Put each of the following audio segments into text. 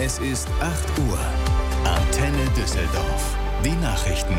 Es ist 8 Uhr. Antenne Düsseldorf. Die Nachrichten.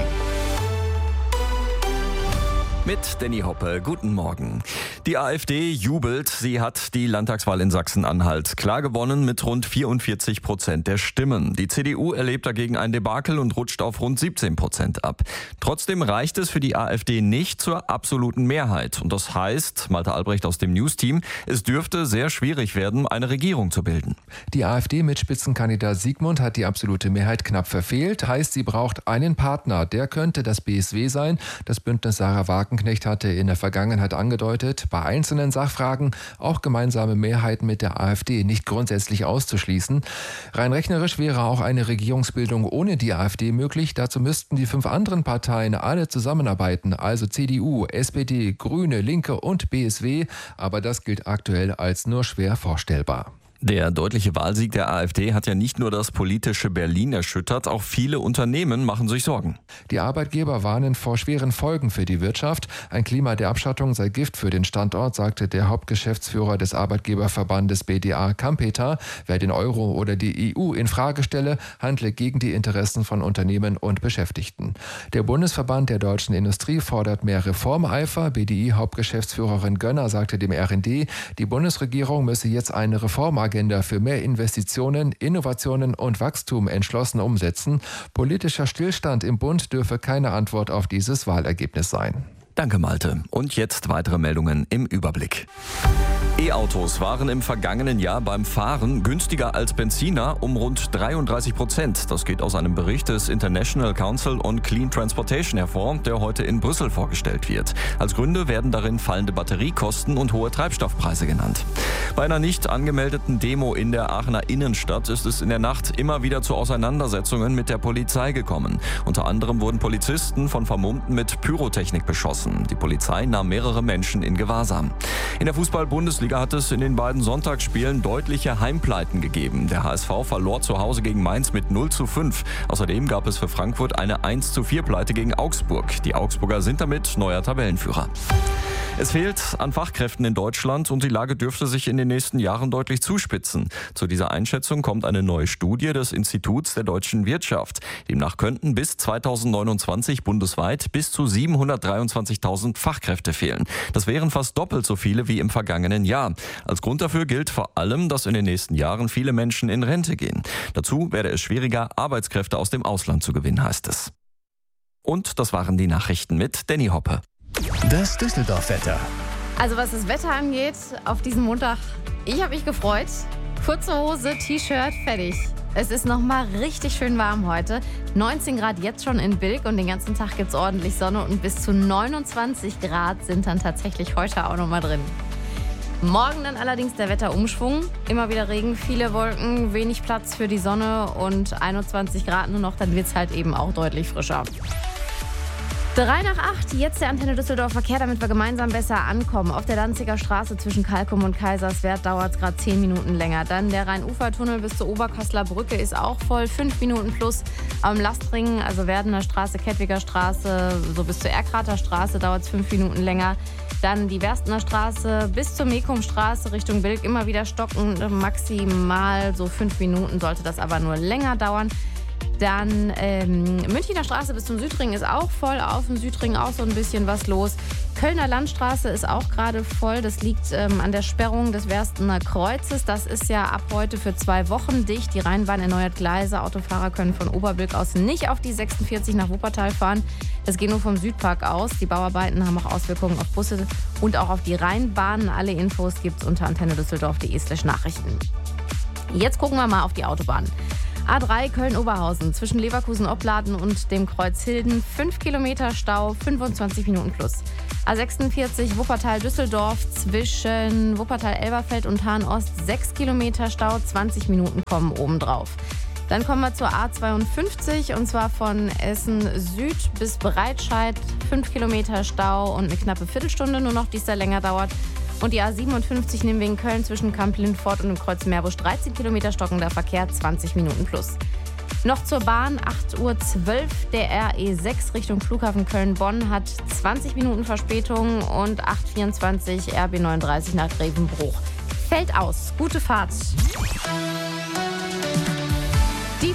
Mit Danny Hoppe, guten Morgen. Die AfD jubelt, sie hat die Landtagswahl in Sachsen-Anhalt klar gewonnen mit rund 44% der Stimmen. Die CDU erlebt dagegen ein Debakel und rutscht auf rund 17% ab. Trotzdem reicht es für die AfD nicht zur absoluten Mehrheit. Und das heißt, Malte Albrecht aus dem News-Team, es dürfte sehr schwierig werden, eine Regierung zu bilden. Die AfD mit Spitzenkandidat Sigmund hat die absolute Mehrheit knapp verfehlt. Heißt, sie braucht einen Partner. Der könnte das BSW sein. Das Bündnis Sarah Wagenknecht hatte in der Vergangenheit angedeutet, bei einzelnen Sachfragen auch gemeinsame Mehrheiten mit der AfD nicht grundsätzlich auszuschließen. Rein rechnerisch wäre auch eine Regierungsbildung ohne die AfD möglich. Dazu müssten die 5 anderen Parteien alle zusammenarbeiten, also CDU, SPD, Grüne, Linke und BSW. Aber das gilt aktuell als nur schwer vorstellbar. Der deutliche Wahlsieg der AfD hat ja nicht nur das politische Berlin erschüttert, auch viele Unternehmen machen sich Sorgen. Die Arbeitgeber warnen vor schweren Folgen für die Wirtschaft. Ein Klima der Abschottung sei Gift für den Standort, sagte der Hauptgeschäftsführer des Arbeitgeberverbandes BDA Kampeter. Wer den Euro oder die EU in Frage stelle, handle gegen die Interessen von Unternehmen und Beschäftigten. Der Bundesverband der deutschen Industrie fordert mehr Reformeifer. BDI-Hauptgeschäftsführerin Gönner sagte dem RND, die Bundesregierung müsse jetzt eine Reformagenda für mehr Investitionen, Innovationen und Wachstum entschlossen umsetzen. Politischer Stillstand im Bund dürfe keine Antwort auf dieses Wahlergebnis sein. Danke, Malte. Und jetzt weitere Meldungen im Überblick. E-Autos waren im vergangenen Jahr beim Fahren günstiger als Benziner um rund 33%. Das geht aus einem Bericht des International Council on Clean Transportation hervor, der heute in Brüssel vorgestellt wird. Als Gründe werden darin fallende Batteriekosten und hohe Treibstoffpreise genannt. Bei einer nicht angemeldeten Demo in der Aachener Innenstadt ist es in der Nacht immer wieder zu Auseinandersetzungen mit der Polizei gekommen. Unter anderem wurden Polizisten von Vermummten mit Pyrotechnik beschossen. Die Polizei nahm mehrere Menschen in Gewahrsam. In der Fußball-Bundesliga hat es in den beiden Sonntagsspielen deutliche Heimpleiten gegeben. Der HSV verlor zu Hause gegen Mainz mit 0:5. Außerdem gab es für Frankfurt eine 1:4 Pleite gegen Augsburg. Die Augsburger sind damit neuer Tabellenführer. Es fehlt an Fachkräften in Deutschland und die Lage dürfte sich in den nächsten Jahren deutlich zuspitzen. Zu dieser Einschätzung kommt eine neue Studie des Instituts der deutschen Wirtschaft. Demnach könnten bis 2029 bundesweit bis zu 723.000 Fachkräfte fehlen. Das wären fast doppelt so viele wie im vergangenen Jahr. Als Grund dafür gilt vor allem, dass in den nächsten Jahren viele Menschen in Rente gehen. Dazu werde es schwieriger, Arbeitskräfte aus dem Ausland zu gewinnen, heißt es. Und das waren die Nachrichten mit Danny Hoppe. Das Düsseldorf-Wetter. Also was das Wetter angeht, auf diesen Montag, ich habe mich gefreut. Kurze Hose, T-Shirt, fertig. Es ist nochmal richtig schön warm heute. 19 Grad jetzt schon in Bilk und den ganzen Tag gibt es ordentlich Sonne und bis zu 29 Grad sind dann tatsächlich heute auch nochmal drin. Morgen dann allerdings der Wetterumschwung. Immer wieder Regen, viele Wolken, wenig Platz für die Sonne und 21 Grad nur noch, dann wird es halt eben auch deutlich frischer. 7:03, jetzt der Antenne Düsseldorf Verkehr, damit wir gemeinsam besser ankommen. Auf der Danziger Straße zwischen Kalkum und Kaiserswerth dauert es gerade 10 Minuten länger. Dann der Rhein-Ufer-Tunnel bis zur Oberkasseler Brücke ist auch voll, 5 Minuten plus. Am Lastring, also Werdener Straße, Kettwiger Straße, so bis zur Erkrater Straße dauert es 5 Minuten länger. Dann die Werstener Straße bis zur Mekumstraße Richtung Bilk immer wieder stocken, maximal so 5 Minuten, sollte das aber nur länger dauern. Dann Münchner Straße bis zum Südring ist auch voll, auf dem Südring auch so ein bisschen was los. Kölner Landstraße ist auch gerade voll, das liegt an der Sperrung des Werstener Kreuzes. Das ist ja ab heute für 2 Wochen dicht. Die Rheinbahn erneuert Gleise, Autofahrer können von Oberbilk aus nicht auf die 46 nach Wuppertal fahren. Das geht nur vom Südpark aus. Die Bauarbeiten haben auch Auswirkungen auf Busse und auch auf die Rheinbahn. Alle Infos gibt's unter antennedüsseldorf.de/Nachrichten. Jetzt gucken wir mal auf die Autobahn. A3 Köln-Oberhausen zwischen Leverkusen-Opladen und dem Kreuz Hilden 5 Kilometer Stau, 25 Minuten plus. A46 Wuppertal-Düsseldorf zwischen Wuppertal-Elberfeld und Hahn-Ost 6 Kilometer Stau, 20 Minuten kommen obendrauf. Dann kommen wir zur A52 und zwar von Essen Süd bis Breitscheid 5 Kilometer Stau und eine knappe Viertelstunde nur noch, die es da länger dauert. Und die A57 Nimwegen-Köln zwischen Kamp-Lindfort und dem Kreuz Meerbusch 13 Kilometer stockender Verkehr, 20 Minuten plus. Noch zur Bahn, 8:12 Uhr, der RE6 Richtung Flughafen Köln-Bonn hat 20 Minuten Verspätung und 8:24 RB39 nach Grevenbruch. Fällt aus. Gute Fahrt.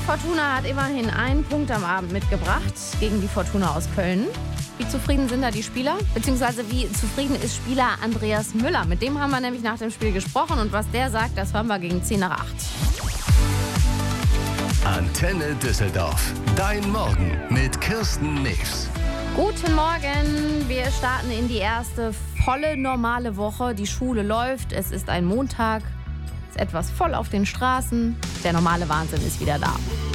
Fortuna hat immerhin einen Punkt am Abend mitgebracht gegen die Fortuna aus Köln. Wie zufrieden sind da die Spieler? Beziehungsweise wie zufrieden ist Spieler Andreas Müller? Mit dem haben wir nämlich nach dem Spiel gesprochen und was der sagt, das hören wir gegen 10:08. Antenne Düsseldorf. Dein Morgen mit Kirsten News. Guten Morgen, wir starten in die erste volle normale Woche. Die Schule läuft, es ist ein Montag, es ist etwas voll auf den Straßen. Der normale Wahnsinn ist wieder da.